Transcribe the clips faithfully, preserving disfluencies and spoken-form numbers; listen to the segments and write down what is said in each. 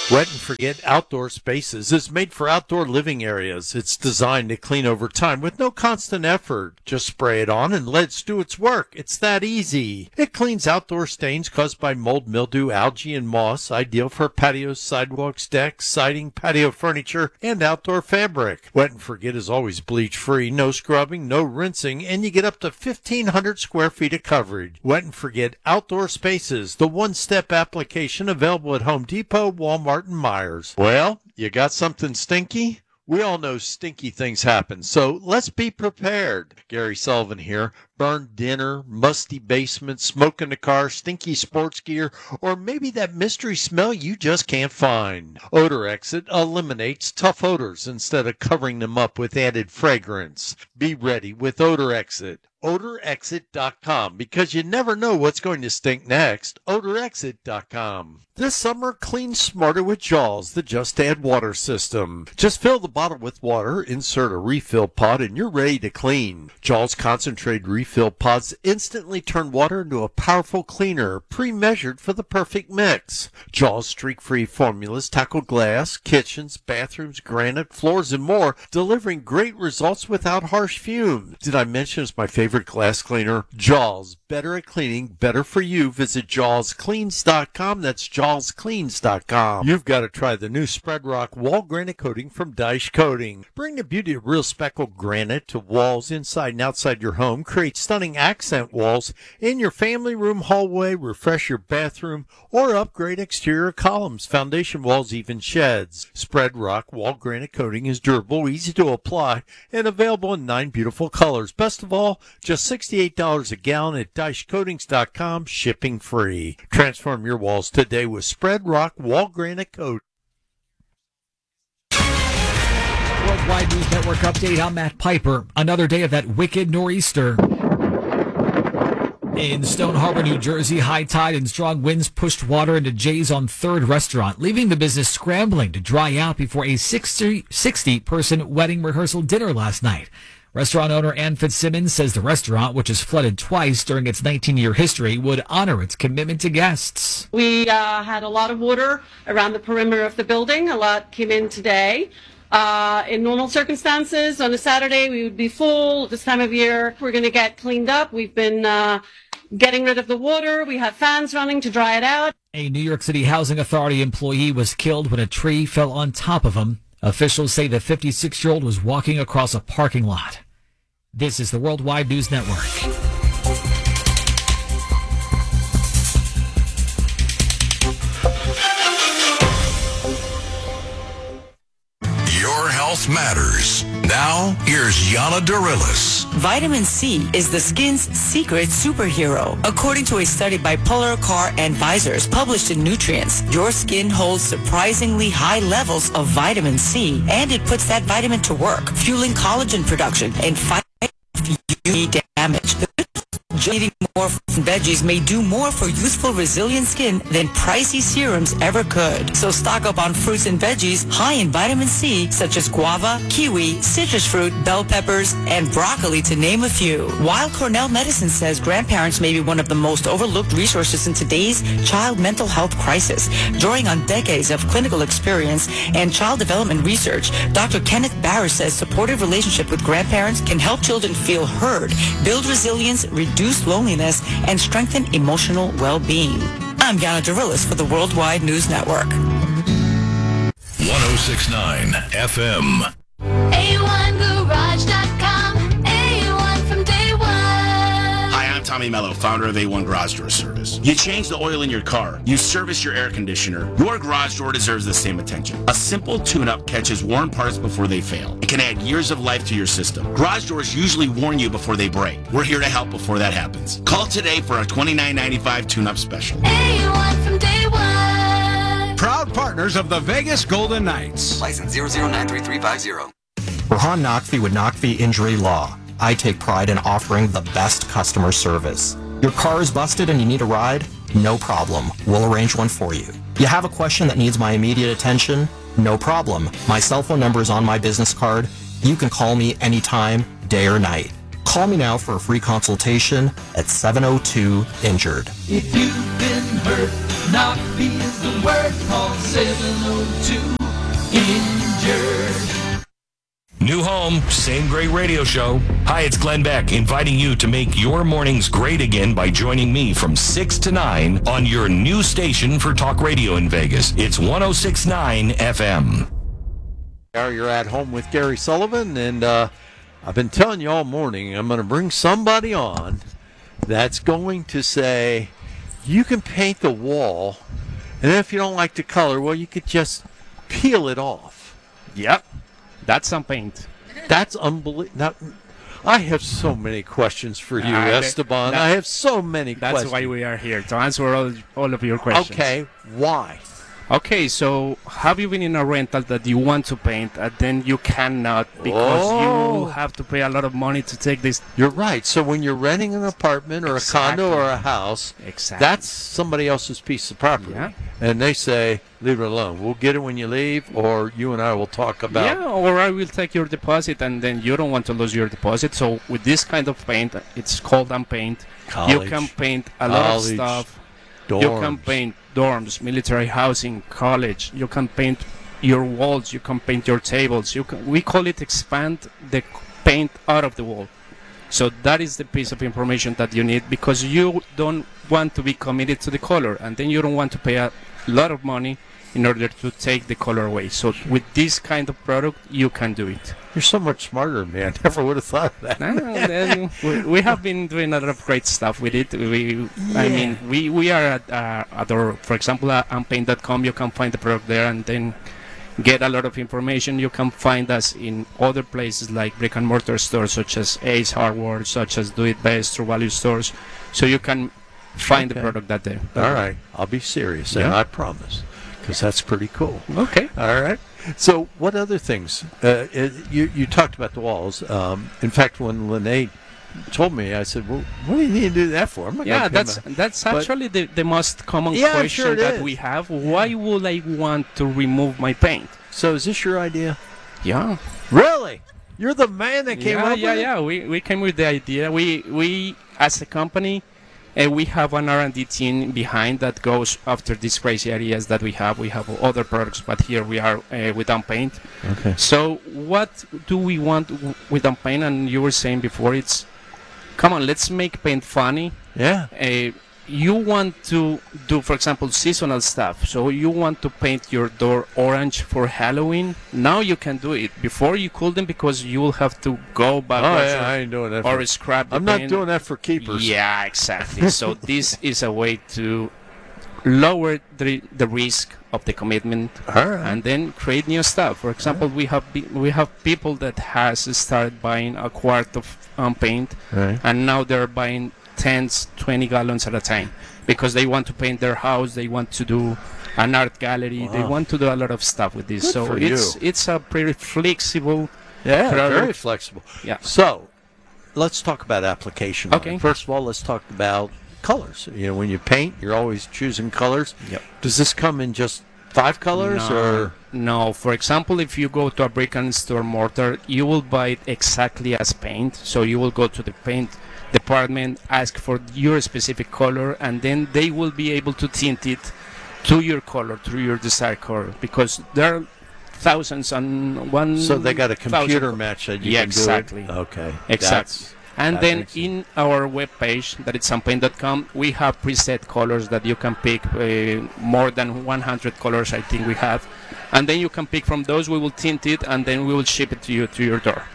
Wet and Forget Outdoor Spaces is made for outdoor living areas. It's designed to clean over time with no constant effort. Just spray it on and let it do its work. It's that easy. It cleans outdoor stains caused by mold, mildew, algae, and moss, ideal for patios, sidewalks, decks, siding, patio furniture, and outdoor fabric. Wet and Forget is always bleach-free, no scrubbing, no rinsing, and you get up to fifteen hundred square feet of coverage. Wet and Forget Outdoor Spaces, the one-step application available at Home Depot, Walmart, and Myers. Well, you got something stinky? We all know stinky things happen, so let's be prepared. Gary Sullivan here. Burned dinner, musty basement, smoke in the car, stinky sports gear, or maybe that mystery smell you just can't find. Odor Exit eliminates tough odors instead of covering them up with added fragrance. Be ready with Odor Exit. odor exit dot com, because you never know what's going to stink next. odor exit dot com. This summer, clean smarter with Jaws, the Just Add Water system. Just fill the bottle with water, insert a refill pod, and you're ready to clean. Jaws concentrated refill pods instantly turn water into a powerful cleaner, pre-measured for the perfect mix. Jaws streak-free formulas tackle glass, kitchens, bathrooms, granite, floors, and more, delivering great results without harsh fumes. Did I mention it's my favorite glass cleaner? Jaws, better at cleaning, better for you. Visit jaws cleans dot com. That's jaws cleans dot com. You've got to try the new Spread Rock Wall Granite Coating from Dyche Coating. Bring the beauty of real speckled granite to walls inside and outside your home. Create stunning accent walls in your family room, hallway, refresh your bathroom, or upgrade exterior columns, foundation walls, even sheds. Spread Rock Wall Granite Coating is durable, easy to apply, and available in nine beautiful colors. Best of all, just sixty-eight dollars a gallon at dyche coatings dot com, shipping free. Transform your walls today with Spread Rock Wall Granite Coating. Worldwide News Network update. I'm Matt Piper. Another day of that wicked nor'easter. In Stone Harbor, New Jersey, high tide and strong winds pushed water into Jay's on third restaurant, leaving the business scrambling to dry out before a sixty-person wedding rehearsal dinner last night. Restaurant owner Ann Fitzsimmons says the restaurant, which has flooded twice during its nineteen-year history, would honor its commitment to guests. We uh, had a lot of water around the perimeter of the building. A lot came in today. Uh, in normal circumstances, on a Saturday, we would be full. This time of year, we're going to get cleaned up. We've been uh, getting rid of the water. We have fans running to dry it out. A New York City Housing Authority employee was killed when a tree fell on top of him. Officials say the fifty-six-year-old was walking across a parking lot. This is the Worldwide News Network. Your health matters. Now, here's Yana Darilis. Vitamin C is the skin's secret superhero. According to a study by Polar Car Advisors published in Nutrients, your skin holds surprisingly high levels of vitamin C, and it puts that vitamin to work, fueling collagen production and fighting U V damage. Eating more fruits and veggies may do more for youthful, resilient skin than pricey serums ever could. So stock up on fruits and veggies high in vitamin C, such as guava, kiwi, citrus fruit, bell peppers, and broccoli, to name a few. While Cornell Medicine says grandparents may be one of the most overlooked resources in today's child mental health crisis, drawing on decades of clinical experience and child development research, Doctor Kenneth Barris says supportive relationship with grandparents can help children feel heard, build resilience, reduce loneliness, and strengthen emotional well-being. I'm Yana Darilis for the Worldwide News Network. one oh six point nine F M. A one garage dot com. A one from day one. Hi, I'm Tommy Mello, founder of A one Garage Door Service. You change the oil in your car. You service your air conditioner. Your garage door deserves the same attention. A simple tune-up catches worn parts before they fail. It can add years of life to your system. Garage doors usually warn you before they break. We're here to help before that happens. Call today for a twenty-nine ninety-five tune-up special. A one from day one. Proud partners of the Vegas Golden Knights. License zero zero nine three three five zero. Rahan Naqvi with Naqvi Injury Law. I take pride in offering the best customer service. Your car is busted and you need a ride? No problem. We'll arrange one for you. You have a question that needs my immediate attention? No problem. My cell phone number is on my business card. You can call me anytime, day or night. Call me now for a free consultation at seven oh two injured. If you've been hurt, Knockby is the word. Call seven oh two injured. New home, same great radio show. Hi, it's Glenn Beck, inviting you to make your mornings great again by joining me from six to nine on your new station for talk radio in Vegas. It's one oh six point nine F M. You're at home with Gary Sullivan, and uh, I've been telling you all morning, I'm going to bring somebody on that's going to say, you can paint the wall, and if you don't like the color, well, you could just peel it off. Yep. That's some paint. That's unbelievable. I have so many questions for you, Uh, Esteban. that- I have so many That's questions. why we are here, to answer all, all of your questions. Okay, why? Okay, so have you been in a rental that you want to paint and then you cannot because Oh. you have to pay a lot of money to take this? You're right. So when you're renting an apartment or Exactly. a condo or a house, Exactly. that's somebody else's piece of property. Yeah. And they say, leave it alone. We'll get it when you leave, or you and I will talk about Yeah, or I will take your deposit and then you don't want to lose your deposit. So with this kind of paint, it's called unpaint. You College. can paint a lot of College. stuff. dorms. You can paint dorms, military housing, college. You can paint your walls. You can paint your tables. You can. We call it expand the paint out of the wall. So that is the piece of information that you need because you don't want to be committed to the color, and then you don't want to pay a lot of money in order to take the color away. So with this kind of product, you can do it. You're so much smarter than me. I never would have thought of that. No, then we, we have been doing a lot of great stuff with it. We, I Yeah. mean, we, we are at, uh, at our, for example, at unpaint dot com. You can find the product there and then get a lot of information. You can find us in other places like brick and mortar stores such as Ace Hardware, such as Do It Best, True Value stores. So you can find Okay. the product that day. All right. I'll be serious, and Yeah. I promise, because that's pretty cool. Okay. All right. So what other things? Uh, it, you, you talked about the walls. Um, in fact, when Lene told me, I said, well, what do you need to do that for? I'm not Yeah, gonna pay that's my-" that's But- actually the, the most common Yeah, I'm question sure it that is. we have. Why would I want to remove my paint? So is this your idea? Yeah. Really? You're the man that came yeah, up yeah, with it? yeah. We we came with the idea. We we as a company, uh, we have an R and D team behind that goes after these crazy ideas that we have. We have other products, but here we are uh, with Unpaint. Okay. So what do we want w- with Unpaint? And you were saying before, it's come on, let's make paint funny. Yeah. Uh, you want to do, for example, seasonal stuff. So you want to paint your door orange for Halloween. Now you can do it. Before you couldn't because you will have to go back Oh, or- yeah, I ain't doing that. or for- scrap the I'm not paint. doing that for keepers. Yeah, exactly. So this is a way to lower the, the risk of the commitment All right. and then create new stuff. For example, we have be, we have people that has started buying a quart of um, paint, Right. and now they're buying tens, twenty gallons at a time because they want to paint their house, they want to do an art gallery, they Wow. want to do a lot of stuff with this. Good so for it's you. it's a pretty flexible. Yeah, product. very flexible. Yeah. So, let's talk about application. on Okay. it. First of all, let's talk about colors. You know, when you paint, you're always choosing colors. Yep. Does this come in just five colors, no, or no. For example, if you go to a brick and store mortar, you will buy it exactly as paint. So you will go to the paint department, ask for your specific color, and then they will be able to tint it to your color, to your desired color, because there are thousands and one. so they got a computer thousand- match that you Yeah, can do it? exactly. Okay. Exactly. That's- And that then makes sense. in our webpage, that is unpaint dot com, we have preset colors that you can pick, uh, more than one hundred colors I think we have. And then you can pick from those, we will tint it, and then we will ship it to you to your door.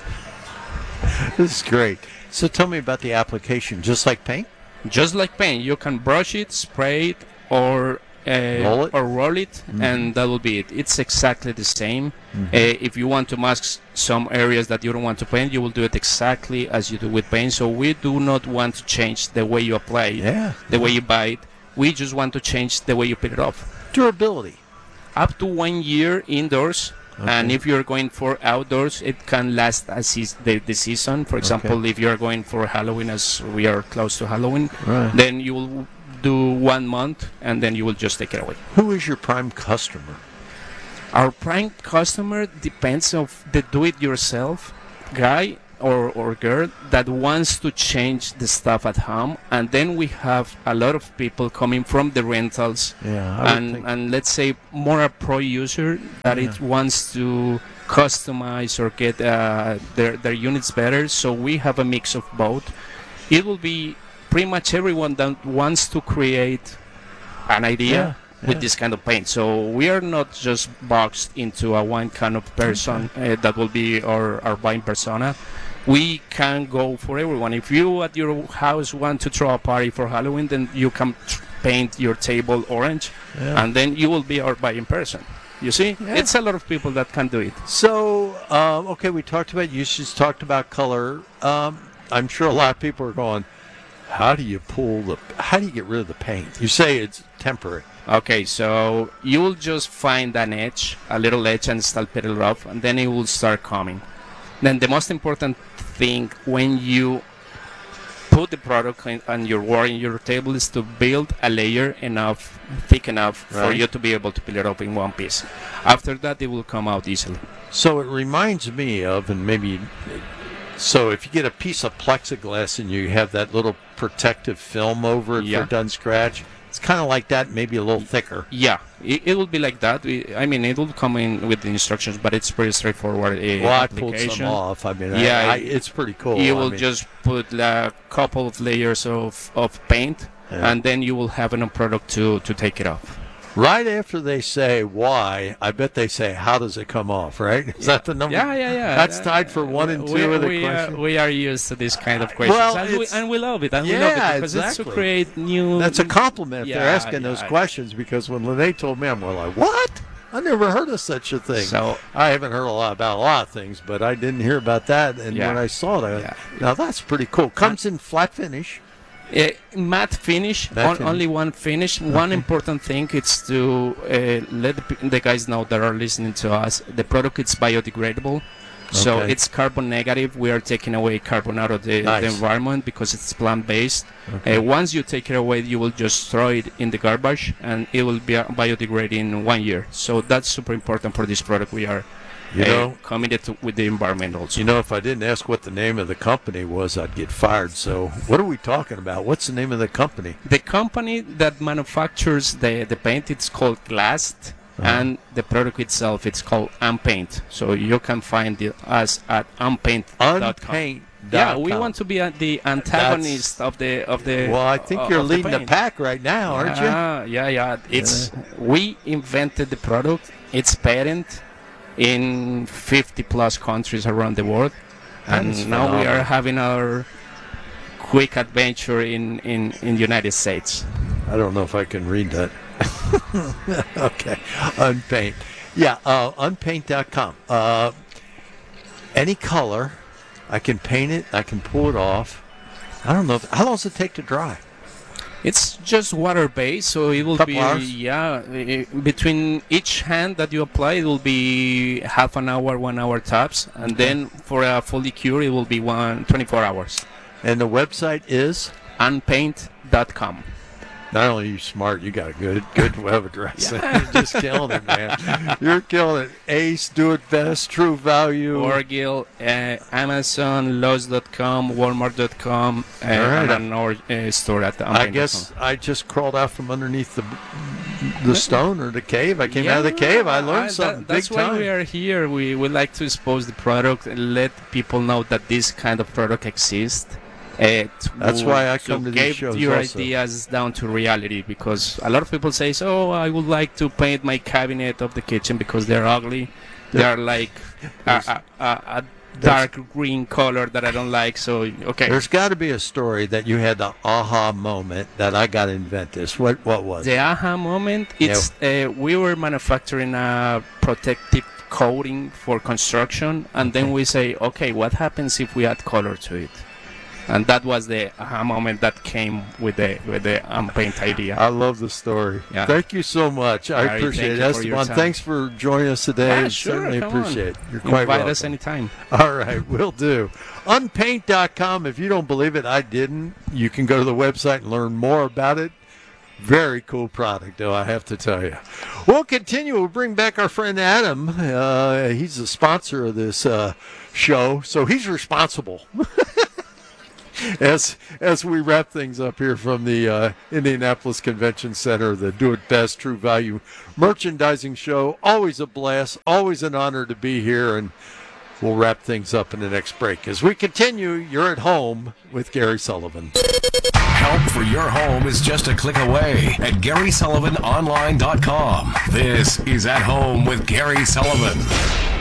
This is great. So tell me about the application. Just like paint? Just like paint, you can brush it, spray it, or uh, Roll it? or roll it, Mhm. and that will be it. It's exactly the same. Mhm. Uh, if you want to mask some areas that you don't want to paint, you will do it exactly as you do with paint. So we do not want to change the way you apply it, Yeah. the way you buy it. We just want to change the way you put it off. Durability. Up to one year indoors. And Okay. if you're going for outdoors, it can last a seas- the, the season. For example, if you're going for Halloween, as we are close to Halloween, Right. then you will do one month, and then you will just take it away. Who is your prime customer? Our prime customer depends of the do-it-yourself guy or, or girl that wants to change the stuff at home, and then we have a lot of people coming from the rentals, Yeah, I would and think- and let's say more a pro user that Yeah. it wants to customize or get uh, their their units better. So we have a mix of both. It will be pretty much everyone that wants to create an idea. Yeah. With Yeah. this kind of paint, so we are not just boxed into a one kind of person uh, that will be our, our buying persona. We can go for everyone. If you at your house want to throw a party for Halloween, then you can tr- paint your table orange, Yeah. and then you will be our buying person. You see, Yeah. it's a lot of people that can do it. So, um, okay, we talked about uses, talked about color. Um, I'm sure a lot of people are going, how do you pull the, how do you get rid of the paint? You say it's temporary. Okay, so you will just find an edge, a little edge, and stamp it off, and then it will start coming. Then the most important thing when you put the product in, on your wall in your table is to build a layer enough, thick enough for Right. you to be able to peel it off in one piece. After that, it will come out easily. So it reminds me of, and maybe, so if you get a piece of plexiglass and you have that little protective film over it Yeah. for done scratch, it's kind of like that, maybe a little thicker. Yeah, it, it will be like that. We, I mean, it will come in with the instructions, but it's pretty straightforward. Uh, Well, I pulled application. some off. I mean, I- yeah, I- it's pretty cool. You I will mean- just put a couple of layers of, of paint, Yeah. and then you will have a product to, to take it off. Right after they say why, I bet they say, how does it come off, right? Is that the number? Yeah, yeah, yeah. That's tied for one and two we, of the we, questions. uh, we are used to this kind of questions, Well, and, we, it's- and we love it, and we Yeah, love it because it's exactly. to create new. That's a compliment. Yeah, They're asking those yeah. questions because when Lene told me, I'm like, what? I never heard of such a thing. So I haven't heard a lot about a lot of things, but I didn't hear about that. And Yeah. when I saw it, I, Yeah. now that's pretty cool. Comes in flat finish. Uh, matte finish, Matte on, finish. only one finish. One important thing is to uh, let the, pe- the guys know that are listening to us. The product is biodegradable, so Okay. it's carbon negative. We are taking away carbon out of the, Nice. the environment because it's plant based. Okay. Uh, once you take it away, you will just throw it in the garbage, and it will be uh, biodegrade in one year. So that's super important for this product. We are You uh, know, committed to, with the environment also. you know, if I didn't ask what the name of the company was, I'd get fired. So what are we talking about? What's the name of the company? The company that manufactures the, the paint, it's called Glast, Uh-huh. and the product itself, it's called Unpaint. So you can find it, us at unpaint dot com. Unpaint. Yeah, we want to be uh, the antagonist of the of the. Well, I think uh, you're of leading the, paint. pack right now, aren't you? Yeah, yeah, yeah. It's we invented the product. It's patent in fifty plus countries around the world, That and is now we phenomenal. are having our quick adventure in in in the United States. I don't know if I can read that. Okay. Unpaint. Yeah, uh, unpaint dot com. Uh, any color. I can paint it. I can pull it off. I don't know. If, how long does it take to dry? It's just water based, so it will Couple be hours? yeah. i- Between each hand that you apply, it will be half an hour, one hour tops, and then for a fully cure, it will be one twenty-four hours. And the website is? Unpaint dot com. Not only are you smart, you got a good good web address. You're just killing it, man. You're killing it. Ace, Do It Best, True Value. Orgil, uh, Amazon, Lowe's dot com, Walmart dot com, uh, All right. and our uh, store at the I guess I just crawled out from underneath the the stone or the cave. I came out of the cave. I learned that- something That's big why time. we are here. We would like to expose the product and let people know that this kind of product exists. Uh, That's to- why I come to these give shows your also. ideas down to reality, because a lot of people say, "Oh, I would like to paint my cabinet of the kitchen because they're ugly. They are like a, a, a, a dark green color that I don't like." So okay, There's got to be a story that you had the aha moment that I got to invent this. What what was the it? aha moment. It's uh, we were manufacturing a protective coating for construction, and then we say, okay, what happens if we add color to it? And that was the aha moment that came with the with the Unpaint idea. I love the story. Yeah. Thank you so much. I Gary, appreciate thank it. you for your Esteban, time. thanks for joining us today. Ah, sure, Certainly come on. appreciate it. You're quite Invite welcome. us anytime. All right, will do. Unpaint dot com. If you don't believe it, I didn't. You can go to the website and learn more about it. Very cool product, though, I have to tell you. We'll continue. We'll bring back our friend Adam. Uh, he's the sponsor of this uh, show, so he's responsible. As as we wrap things up here from the uh, Indianapolis Convention Center, the Do It Best True Value Merchandising Show. Always a blast, always an honor to be here, and we'll wrap things up in the next break. As we continue, you're at home with Gary Sullivan. Help for your home is just a click away at Gary Sullivan Online dot com. This is At Home with Gary Sullivan.